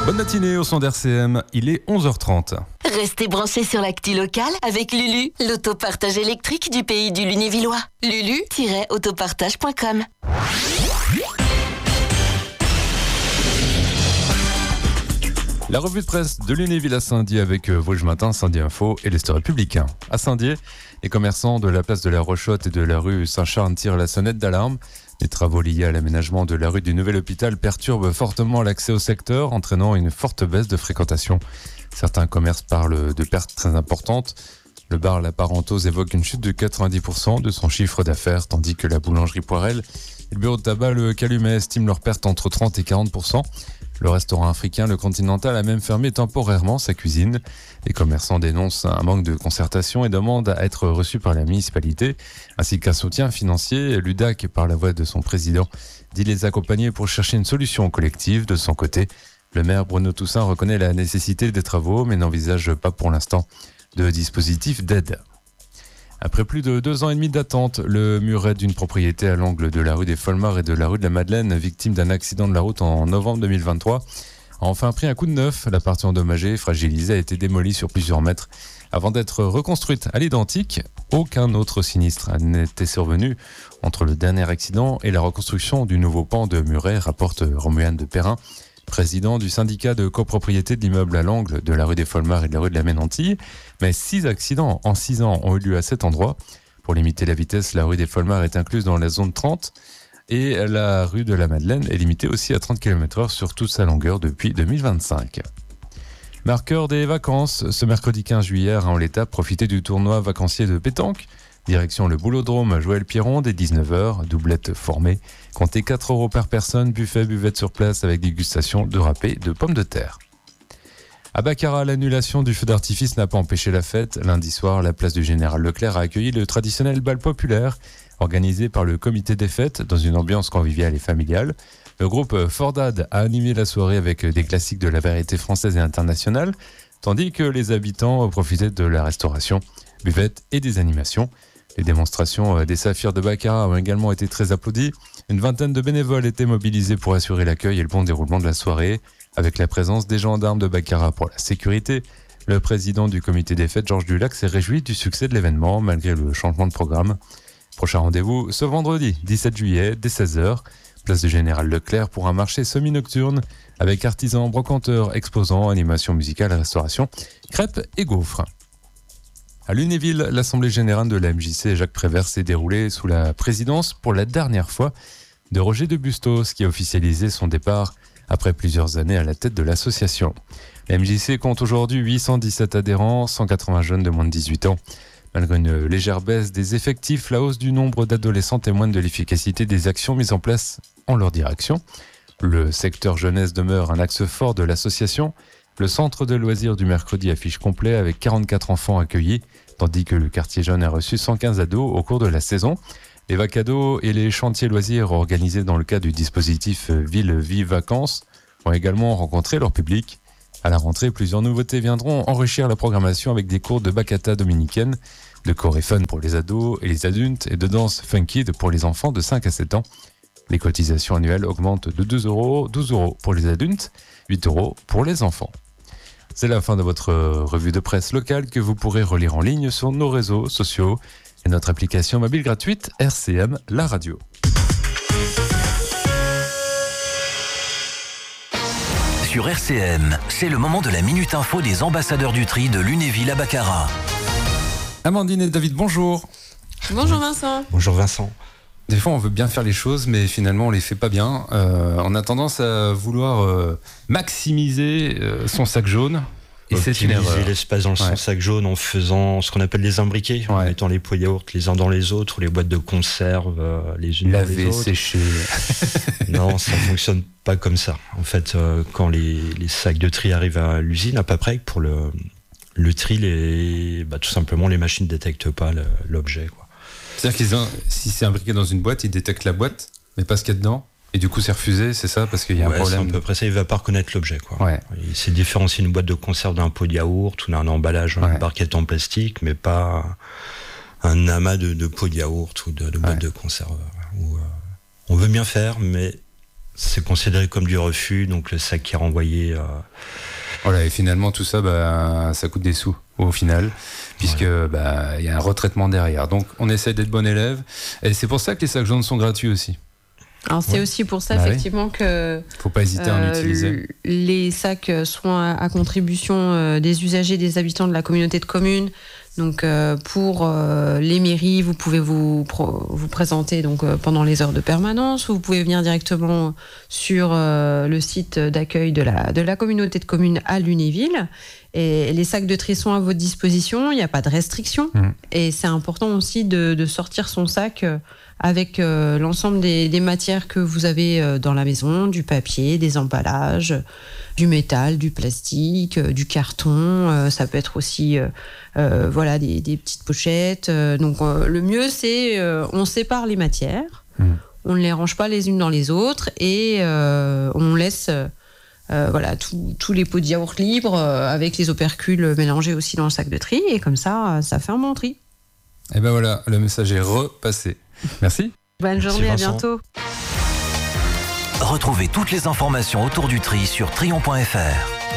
Bonne matinée au son d'RCM, il est 11h30. Restez branchés sur l'actu locale avec Lulu, l'autopartage électrique du pays du Lunévillois. Lulu-autopartage.com. La revue de presse de Lunéville à Saint-Dié avec Vosges Matin, Saint-Dié Info et l'Est Républicain. À Saint-Dié, les commerçants de la place de la Rochotte et de la rue Saint-Charles tirent la sonnette d'alarme. Les travaux liés à l'aménagement de la rue du Nouvel Hôpital perturbent fortement l'accès au secteur, entraînant une forte baisse de fréquentation. Certains commerces parlent de pertes très importantes. Le bar La Parentose évoque une chute de 90% de son chiffre d'affaires, tandis que la boulangerie Poirel et le bureau de tabac Le Calumet estiment leurs pertes entre 30 et 40%. Le restaurant africain Le Continental a même fermé temporairement sa cuisine. Les commerçants dénoncent un manque de concertation et demandent à être reçus par la municipalité, ainsi qu'un soutien financier. L'UDAC, par la voix de son président, dit les accompagner pour chercher une solution collective. De son côté, le maire Bruno Toussaint reconnaît la nécessité des travaux, mais n'envisage pas pour l'instant de dispositif d'aide. Après plus de 2 ans et demi d'attente, le muret d'une propriété à l'angle de la rue des Folmars et de la rue de la Madeleine, victime d'un accident de la route en novembre 2023, a enfin pris un coup de neuf. La partie endommagée et fragilisée a été démolie sur plusieurs mètres avant d'être reconstruite à l'identique. Aucun autre sinistre n'était survenu entre le dernier accident et la reconstruction du nouveau pan de muret, rapporte Romuald de Perrin, président du syndicat de copropriété de l'immeuble à l'angle de la rue des Folmars et de la rue de la Ménantille. Mais 6 accidents en 6 ans ont eu lieu à cet endroit. Pour limiter la vitesse, la rue des Folmars est incluse dans la zone 30 et la rue de la Madeleine est limitée aussi à 30 km/h sur toute sa longueur depuis 2025. Marqueur des vacances, ce mercredi 15 juillet, à l'étape, profitez du tournoi vacancier de pétanque. Direction le Boulodrome Joël Piron dès 19h, doublette formée. Comptez 4 € par personne, buffet, buvette sur place avec dégustation de râpé de pommes de terre. À Baccarat, l'annulation du feu d'artifice n'a pas empêché la fête. Lundi soir, la place du Général Leclerc a accueilli le traditionnel bal populaire organisé par le comité des fêtes dans une ambiance conviviale et familiale. Le groupe Fordad a animé la soirée avec des classiques de la variété française et internationale, tandis que les habitants profitaient de la restauration, buvette et des animations. Les démonstrations des saphirs de Baccarat ont également été très applaudies. Une vingtaine de bénévoles étaient mobilisés pour assurer l'accueil et le bon déroulement de la soirée, avec la présence des gendarmes de Baccarat pour la sécurité. Le président du comité des fêtes, Georges Dulac, s'est réjoui du succès de l'événement, malgré le changement de programme. Prochain rendez-vous ce vendredi 17 juillet, dès 16h, place du Général Leclerc pour un marché semi-nocturne, avec artisans, brocanteurs, exposants, animation musicale, restauration, crêpes et gaufres. À Lunéville, l'Assemblée générale de la MJC Jacques Prévert s'est déroulée sous la présidence pour la dernière fois de Roger de Bustos, qui a officialisé son départ après plusieurs années à la tête de l'association. La MJC compte aujourd'hui 817 adhérents, 180 jeunes de moins de 18 ans. Malgré une légère baisse des effectifs, la hausse du nombre d'adolescents témoigne de l'efficacité des actions mises en place en leur direction. Le secteur jeunesse demeure un axe fort de l'association. Le centre de loisirs du mercredi affiche complet avec 44 enfants accueillis, tandis que le quartier jeune a reçu 115 ados au cours de la saison. Les vacados et les chantiers loisirs organisés dans le cadre du dispositif Ville Vie Vacances ont également rencontré leur public. À la rentrée, plusieurs nouveautés viendront enrichir la programmation avec des cours de bachata dominicaine, de choré fun pour les ados et les adultes et de danse funky pour les enfants de 5 à 7 ans. Les cotisations annuelles augmentent de 2 €, 12 € pour les adultes, 8 € pour les enfants. C'est la fin de votre revue de presse locale que vous pourrez relire en ligne sur nos réseaux sociaux et notre application mobile gratuite RCM La Radio. Sur RCM, c'est le moment de la Minute Info des ambassadeurs du tri de Lunéville à Baccarat. Amandine et David, bonjour. Bonjour Vincent. Bonjour Vincent. Des fois, on veut bien faire les choses, mais finalement, on les fait pas bien. On a tendance à vouloir maximiser son sac jaune. Et c'est une erreur. Optimiser l'espace dans son sac jaune en faisant ce qu'on appelle les imbriqués, en mettant les pots yaourt les uns dans les autres, ou les boîtes de conserve les unes dans les autres. sécher. Non, ça fonctionne pas comme ça. En fait, quand les sacs de tri arrivent à l'usine, à peu près, pour le tri, tout simplement, les machines ne détectent pas l'objet, quoi. C'est-à-dire que si c'est imbriqué dans une boîte, ils détectent la boîte, mais pas ce qu'il y a dedans. Et du coup, c'est refusé, c'est ça, parce qu'il y a un problème. C'est à peu près ça, il ne va pas reconnaître l'objet, quoi. Ouais. C'est différencier une boîte de conserve d'un pot de yaourt ou d'un emballage, une barquette en plastique, mais pas un amas de pots de yaourt ou de boîtes de conserve. On veut bien faire, mais c'est considéré comme du refus, donc le sac qui est renvoyé. Voilà, et finalement tout ça, ça coûte des sous au final, puisque il y a un retraitement derrière. Donc on essaie d'être bon élève, et c'est pour ça que les sacs jaunes sont gratuits aussi. Alors c'est aussi pour ça effectivement que faut pas hésiter à en utiliser. Les sacs sont à contribution des usagers, des habitants de la communauté de communes. Donc pour les mairies, vous pouvez vous présenter donc pendant les heures de permanence, ou vous pouvez venir directement sur le site d'accueil de la communauté de communes à Lunéville. Et les sacs de tri sont à votre disposition, il n'y a pas de restriction. Et c'est important aussi de sortir son sac avec l'ensemble des matières que vous avez dans la maison, du papier, des emballages, du métal, du plastique, du carton. Ça peut être aussi des petites pochettes. Donc le mieux, c'est on sépare les matières, on ne les range pas les unes dans les autres, et on laisse tous les pots de yaourt libres avec les opercules mélangés aussi dans le sac de tri, et comme ça fait un bon tri. Et ben voilà, le message est repassé. Merci. Bonne journée, à bientôt. Retrouvez toutes les informations autour du tri sur trion.fr.